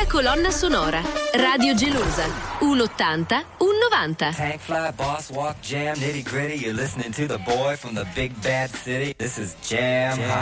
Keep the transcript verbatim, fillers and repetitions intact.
Unica colonna sonora. Radio Gelosa. uno ottanta, uno novanta. Tank fly, boss walk, jam, nitty gritty. You're listening to the boy from the big bad city. This is Jam Hot.